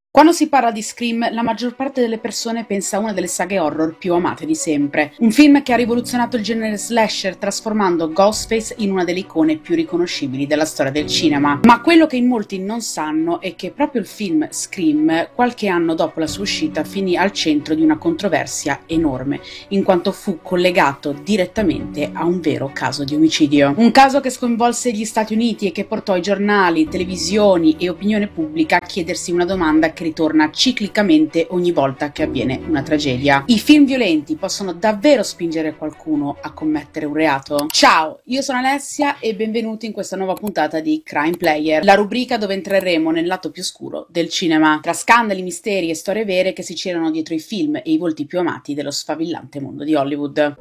Quando si parla di Scream, la maggior parte delle persone pensa a una delle saghe horror più amate di sempre. Un film che ha rivoluzionato il genere slasher, trasformando Ghostface in una delle icone più riconoscibili della storia del cinema. Ma quello che in molti non sanno è che proprio il film Scream, qualche anno dopo la sua uscita, finì al centro di una controversia enorme, in quanto fu collegato direttamente a un vero caso di omicidio. Un caso che sconvolse gli Stati Uniti e che portò i giornali, televisioni e opinione pubblica a chiedersi una domanda che ritorna ciclicamente ogni volta che avviene una tragedia. I film violenti possono davvero spingere qualcuno a commettere un reato? Ciao, io sono Alessia e benvenuti in questa nuova puntata di Crime Player, la rubrica dove entreremo nel lato più oscuro del cinema, tra scandali, misteri e storie vere che si celano dietro i film e i volti più amati dello sfavillante mondo di Hollywood.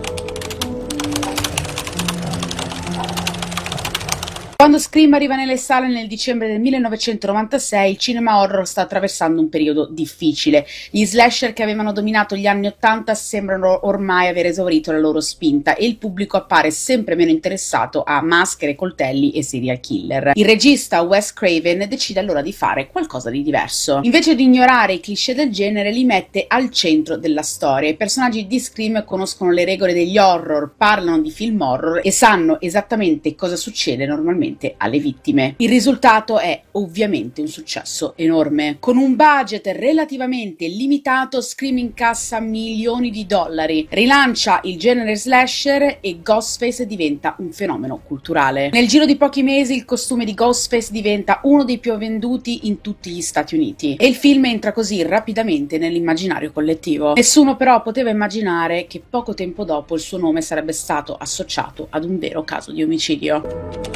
Quando Scream arriva nelle sale nel dicembre del 1996, il cinema horror sta attraversando un periodo difficile. Gli slasher che avevano dominato gli anni '80 sembrano ormai aver esaurito la loro spinta e il pubblico appare sempre meno interessato a maschere, coltelli e serial killer. Il regista Wes Craven decide allora di fare qualcosa di diverso. Invece di ignorare i cliché del genere, li mette al centro della storia. I personaggi di Scream conoscono le regole degli horror, parlano di film horror e sanno esattamente cosa succede normalmente alle vittime. Il risultato è ovviamente un successo enorme. Con un budget relativamente limitato, Scream incassa milioni di dollari, rilancia il genere slasher e Ghostface diventa un fenomeno culturale. Nel giro di pochi mesi il costume di Ghostface diventa uno dei più venduti in tutti gli Stati Uniti e il film entra così rapidamente nell'immaginario collettivo. Nessuno però poteva immaginare che poco tempo dopo il suo nome sarebbe stato associato ad un vero caso di omicidio.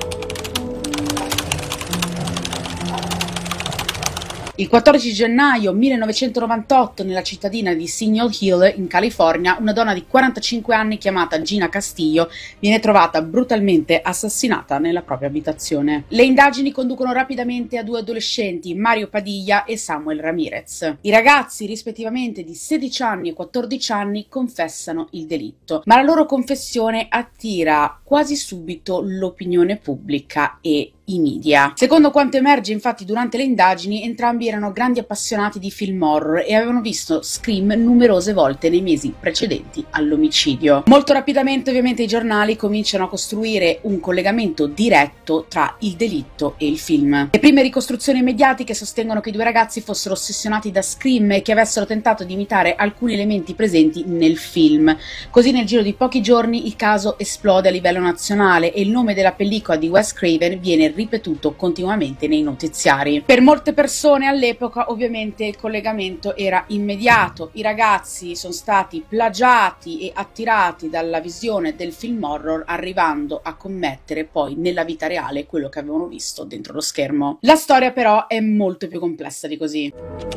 Il 14 gennaio 1998, nella cittadina di Signal Hill, in California, una donna di 45 anni chiamata Gina Castillo viene trovata brutalmente assassinata nella propria abitazione. Le indagini conducono rapidamente a due adolescenti, Mario Padilla e Samuel Ramirez. I ragazzi, rispettivamente di 16 anni e 14 anni, confessano il delitto, ma la loro confessione attira quasi subito l'opinione pubblica e i media. Secondo quanto emerge infatti durante le indagini, entrambi erano grandi appassionati di film horror e avevano visto Scream numerose volte nei mesi precedenti all'omicidio. Molto rapidamente ovviamente i giornali cominciano a costruire un collegamento diretto tra il delitto e il film. Le prime ricostruzioni mediatiche sostengono che i due ragazzi fossero ossessionati da Scream e che avessero tentato di imitare alcuni elementi presenti nel film. Così nel giro di pochi giorni il caso esplode a livello nazionale e il nome della pellicola di Wes Craven viene ripetuto continuamente nei notiziari. Per molte persone all'epoca ovviamente il collegamento era immediato. I ragazzi sono stati plagiati e attirati dalla visione del film horror, arrivando a commettere poi nella vita reale quello che avevano visto dentro lo schermo. La storia però è molto più complessa di così.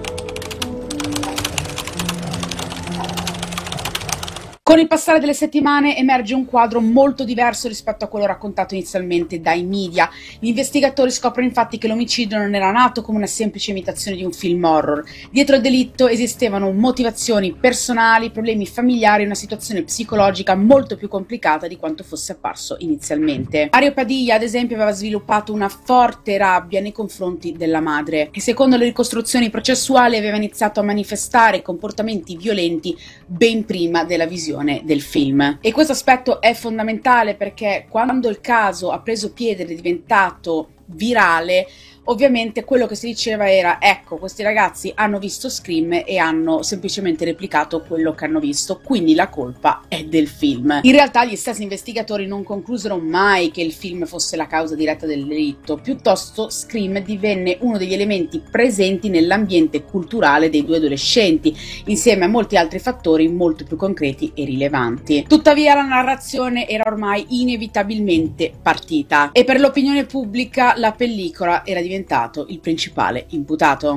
Con il passare delle settimane emerge un quadro molto diverso rispetto a quello raccontato inizialmente dai media. Gli investigatori scoprono infatti che l'omicidio non era nato come una semplice imitazione di un film horror. Dietro il delitto esistevano motivazioni personali, problemi familiari e una situazione psicologica molto più complicata di quanto fosse apparso inizialmente. Mario Padilla, ad esempio, aveva sviluppato una forte rabbia nei confronti della madre e secondo le ricostruzioni processuali aveva iniziato a manifestare comportamenti violenti ben prima della visione del film. E questo aspetto è fondamentale perché quando il caso ha preso piede ed è diventato virale, ovviamente quello che si diceva era: ecco, questi ragazzi hanno visto Scream e hanno semplicemente replicato quello che hanno visto, quindi la colpa è del film. In realtà gli stessi investigatori non conclusero mai che il film fosse la causa diretta del delitto, piuttosto Scream divenne uno degli elementi presenti nell'ambiente culturale dei due adolescenti, insieme a molti altri fattori molto più concreti e rilevanti. Tuttavia la narrazione era ormai inevitabilmente partita e per l'opinione pubblica la pellicola era diventato il principale imputato.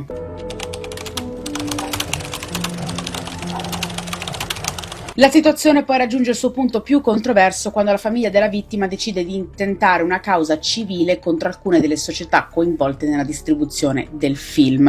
La situazione poi raggiunge il suo punto più controverso quando la famiglia della vittima decide di intentare una causa civile contro alcune delle società coinvolte nella distribuzione del film.